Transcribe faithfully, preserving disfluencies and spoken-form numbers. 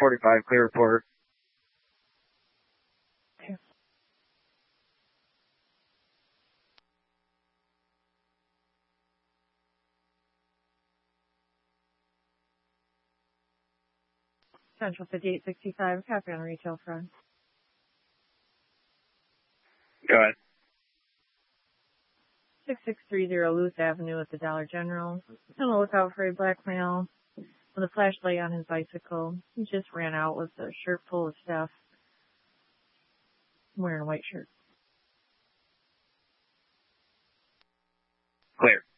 forty-five, clear report. Okay. Central fifty-eight sixty-five, copy on the retail front. Go ahead. six six three zero Lewis Avenue at the Dollar General. On the lookout for a black male with a flashlight on his bicycle. He just ran out with a shirt full of stuff. Wearing a white shirt. Clear.